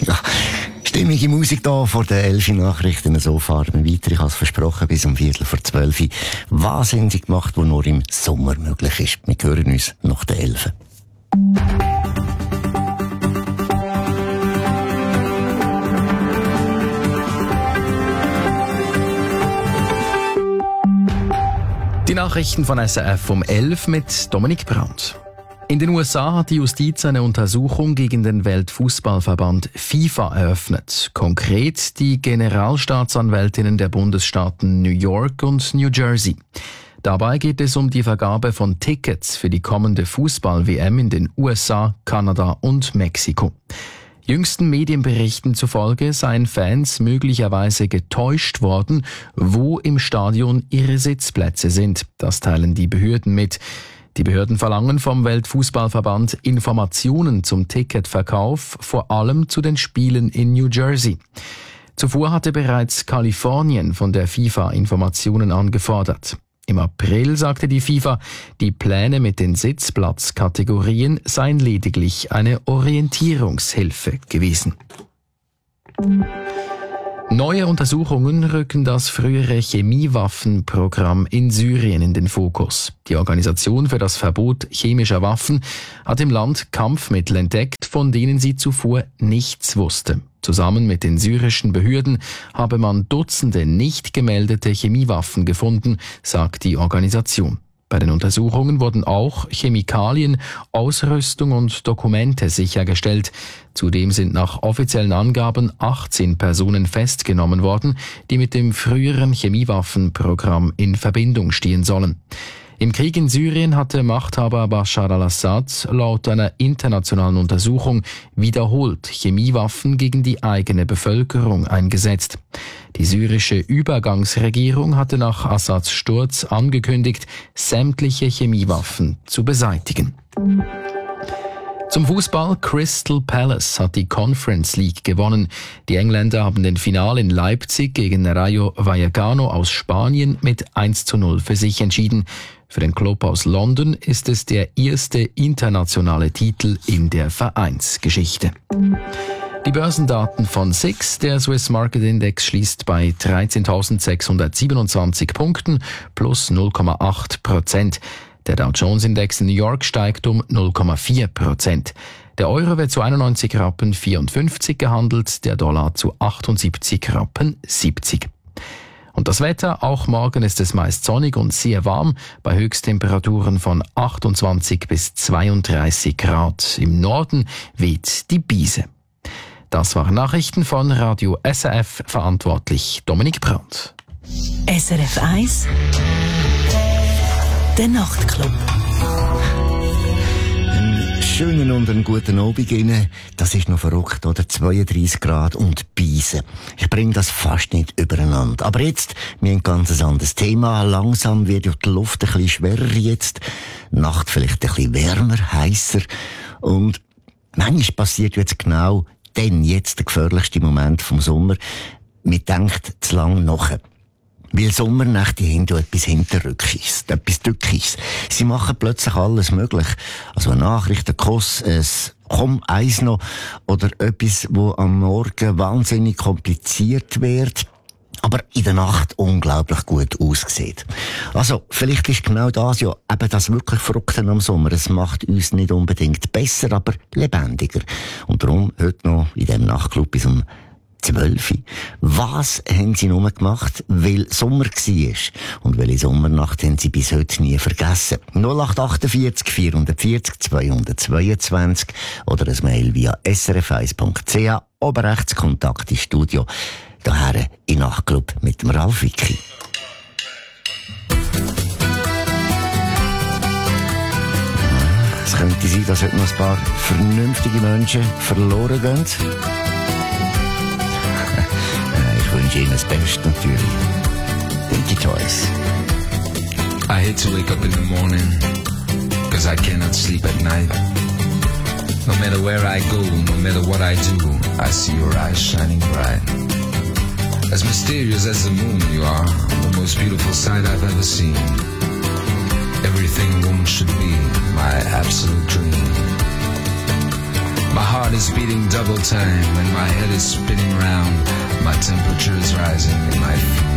Ja, stimmige Musik hier vor den 11 Nachrichten. So fahren wir weiter. Ich habe es versprochen, bis um 11:15. Was haben sie gemacht, was nur im Sommer möglich ist? Wir hören uns nach den 11. Die Nachrichten von SRF um 11 mit Dominik Brandt. In den USA hat die Justiz eine Untersuchung gegen den Weltfußballverband FIFA eröffnet. Konkret die Generalstaatsanwältinnen der Bundesstaaten New York und New Jersey. Dabei geht es um die Vergabe von Tickets für die kommende Fußball-WM in den USA, Kanada und Mexiko. Jüngsten Medienberichten zufolge seien Fans möglicherweise getäuscht worden, wo im Stadion ihre Sitzplätze sind. Das teilen die Behörden mit. Die Behörden verlangen vom Weltfußballverband Informationen zum Ticketverkauf, vor allem zu den Spielen in New Jersey. Zuvor hatte bereits Kalifornien von der FIFA Informationen angefordert. Im April sagte die FIFA, die Pläne mit den Sitzplatzkategorien seien lediglich eine Orientierungshilfe gewesen. Neue Untersuchungen rücken das frühere Chemiewaffenprogramm in Syrien in den Fokus. Die Organisation für das Verbot chemischer Waffen hat im Land Kampfmittel entdeckt, von denen sie zuvor nichts wusste. Zusammen mit den syrischen Behörden habe man Dutzende nicht gemeldete Chemiewaffen gefunden, sagt die Organisation. Bei den Untersuchungen wurden auch Chemikalien, Ausrüstung und Dokumente sichergestellt. Zudem sind nach offiziellen Angaben 18 Personen festgenommen worden, die mit dem früheren Chemiewaffenprogramm in Verbindung stehen sollen. Im Krieg in Syrien hatte Machthaber Bashar al-Assad laut einer internationalen Untersuchung wiederholt Chemiewaffen gegen die eigene Bevölkerung eingesetzt. Die syrische Übergangsregierung hatte nach Assads Sturz angekündigt, sämtliche Chemiewaffen zu beseitigen. Zum Fußball: Crystal Palace hat die Conference League gewonnen. Die Engländer haben den Finale in Leipzig gegen Rayo Vallecano aus Spanien mit 1:0 für sich entschieden. Für den Club aus London ist es der erste internationale Titel in der Vereinsgeschichte. Die Börsendaten von SIX, der Swiss Market Index, schließt bei 13.627 Punkten plus 0,8%. Der Dow Jones Index in New York steigt um 0,4%. Der Euro wird zu 91,54 Rappen gehandelt, der Dollar zu 78,70 Rappen. Und das Wetter: auch morgen ist es meist sonnig und sehr warm, bei Höchsttemperaturen von 28 bis 32 Grad. Im Norden weht die Brise. Das waren Nachrichten von Radio SRF, verantwortlich Dominik Brandt. SRF 1 Der Nachtclub. Einen schönen und einen guten Abend Ihnen. Das ist noch verrückt, oder? 32 Grad und Beisen. Ich bringe das fast nicht übereinander. Aber jetzt, wir haben ein ganz anderes Thema. Langsam wird ja die Luft ein bisschen schwerer jetzt. Nacht vielleicht ein bisschen wärmer, heisser. Und manchmal passiert jetzt genau dann jetzt der gefährlichste Moment vom Sommer. Man denkt zu lange nach. Weil Sommernächte haben ja etwas Hinterrückiges, etwas Tückiges. Sie machen plötzlich alles möglich. Also eine Nachricht, ein Kuss, ein Komm, eins noch, oder etwas, wo am Morgen wahnsinnig kompliziert wird, aber in der Nacht unglaublich gut aussieht. Also, vielleicht ist genau das ja eben das wirklich Verrückte am Sommer. Es macht uns nicht unbedingt besser, aber lebendiger. Und darum heute noch in diesem Nachtclub bis um 12. Was haben Sie nur gemacht, weil Sommer war? Und welche Sommernacht haben Sie bis heute nie vergessen? 0848 440 222 oder ein Mail via srf1.ch. Oben rechts Kontakt ins Studio. Daher in Nachtclub mit dem Ralf Wicki. Es könnte sein, dass heute noch ein paar vernünftige Menschen verloren gehen. Ich wünsche Ihnen das Beste natürlich. Dinky Toys. I hate to wake up in the morning, cause I cannot sleep at night. No matter where I go, no matter what I do, I see your eyes shining bright. As mysterious as the moon you are, the most beautiful sight I've ever seen. Everything a woman should be, my absolute dream. My heart is beating double time and my head is spinning round. My temperature is rising and my feet